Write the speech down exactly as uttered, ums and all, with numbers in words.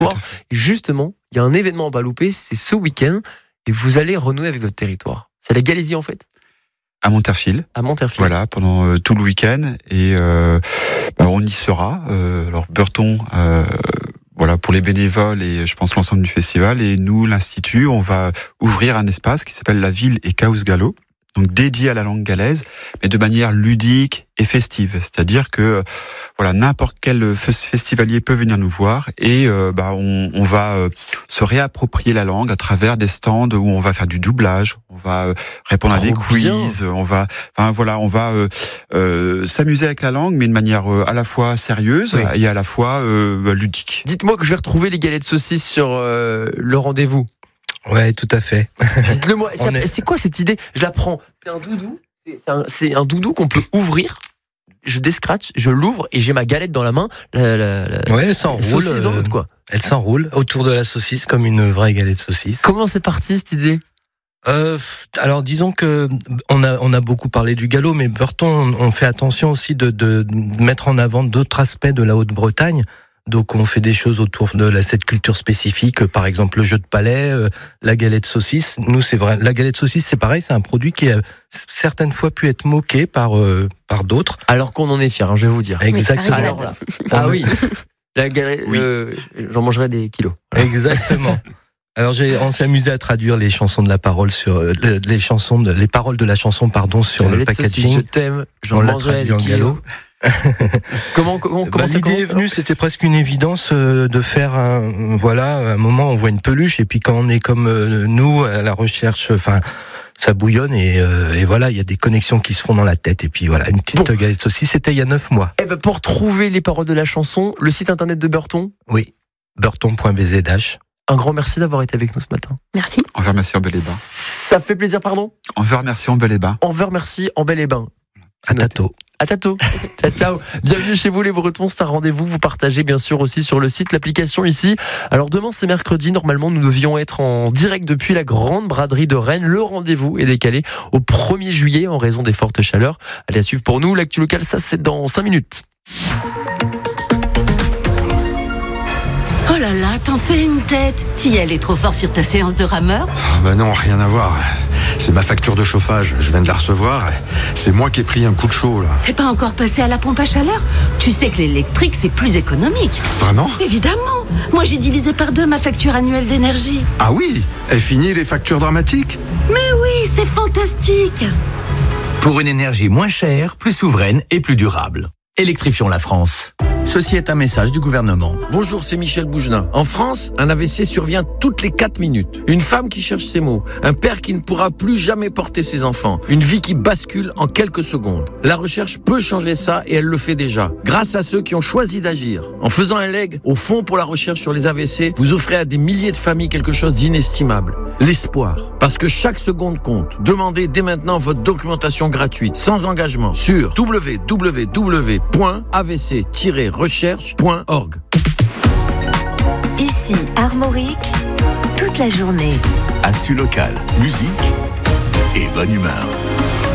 Et justement, il y a un événement à pas louper, c'est ce week-end, et vous allez renouer avec votre territoire. C'est la Galésie en fait. À Monterfil. À Monterfil. Voilà, pendant euh, tout le week-end. Et euh, bah, on y sera. Euh, alors, Burton, euh, voilà, pour les bénévoles et je pense l'ensemble du festival. Et nous, l'Institut, on va ouvrir un espace qui s'appelle La Ville et Caus Gallo. Donc dédié à la langue galaise, mais de manière ludique et festive. C'est-à-dire que voilà, n'importe quel festivalier peut venir nous voir et euh, bah on, on va euh, se réapproprier la langue à travers des stands où on va faire du doublage, on va euh, répondre Trop à des quiz, bien. on va, enfin voilà, on va euh, euh, s'amuser avec la langue, mais de manière euh, à la fois sérieuse oui. et à la fois euh, ludique. Dites-moi que je vais retrouver les galettes saucisses sur euh, le rendez-vous. Ouais, tout à fait. Dites-le-moi, c'est, est... c'est quoi cette idée ? Je la prends. C'est un doudou. C'est un, c'est un doudou qu'on peut ouvrir. Je descratch, je l'ouvre et j'ai ma galette dans la main. La, la, la, ouais, elle s'enroule. Saucisse dans l'autre, quoi. Elle s'enroule autour de la saucisse comme une vraie galette de saucisse. Comment c'est parti cette idée ? Euh, alors disons que on a on a beaucoup parlé du galop, mais Burton on, on fait attention aussi de, de mettre en avant d'autres aspects de la Haute-Bretagne. Donc on fait des choses autour de la, cette culture spécifique, par exemple le jeu de palais, euh, la galette saucisse. Nous c'est vrai, la galette saucisse c'est pareil, c'est un produit qui a certaines fois pu être moqué par euh, par d'autres. Alors qu'on en est fier, hein, je vais vous dire. Exactement. Oui, alors là, ah oui, la galette, oui. euh, j'en mangerai des kilos. Exactement. Alors j'ai, on s'est amusé à traduire les chansons de la parole sur euh, les chansons de, les paroles de la chanson pardon sur la le packaging. Saucisse, je t'aime, j'en on mangerai des kilos. comment comment, comment bah, ça l'idée est venue, c'était presque une évidence euh, de faire un voilà, à un moment on voit une peluche et puis quand on est comme euh, nous à la recherche, enfin ça bouillonne et, euh, et voilà, il y a des connexions qui se font dans la tête et puis voilà, une petite bon. galette saucisse, c'était il y a neuf mois. Et ben pour trouver les paroles de la chanson, le site internet de Burton. Oui, burton point b z h. Un grand merci d'avoir été avec nous ce matin. Merci. On vous remercie en bel et bain. Ça fait plaisir, pardon. On vous remercie en bel et bain. On vous remercie en bel et bain. À tato. À tato. Ciao, ciao. Bienvenue chez vous les Bretons, c'est un rendez-vous. Vous partagez bien sûr aussi sur le site, l'application ici. Alors demain c'est mercredi, normalement nous devions être en direct depuis la grande braderie de Rennes. Le rendez-vous est décalé au premier juillet en raison des fortes chaleurs. Allez à suivre pour nous, l'actu locale, ça c'est dans cinq minutes. Oh là là, t'en fais une tête. T'y allais trop fort sur ta séance de rameur ? Oh bah non, rien à voir. C'est ma facture de chauffage, je viens de la recevoir. C'est moi qui ai pris un coup de chaud là. T'es pas encore passé à la pompe à chaleur ? Tu sais que l'électrique c'est plus économique. Vraiment ? Évidemment. Moi j'ai divisé par deux ma facture annuelle d'énergie. Ah oui ? Est fini les factures dramatiques ? Mais oui, c'est fantastique. Pour une énergie moins chère, plus souveraine et plus durable. Électrifions la France. Ceci est un message du gouvernement. Bonjour, c'est Michel Bougenin. En France, un A V C survient toutes les quatre minutes. Une femme qui cherche ses mots. Un père qui ne pourra plus jamais porter ses enfants. Une vie qui bascule en quelques secondes. La recherche peut changer ça et elle le fait déjà. Grâce à ceux qui ont choisi d'agir. En faisant un leg au Fonds pour la recherche sur les A V C, vous offrez à des milliers de familles quelque chose d'inestimable. L'espoir. Parce que chaque seconde compte. Demandez dès maintenant votre documentation gratuite, sans engagement, sur w w w point a v c tiret recherche point org. Ici Armorique, toute la journée. Actu local, musique et bonne humeur.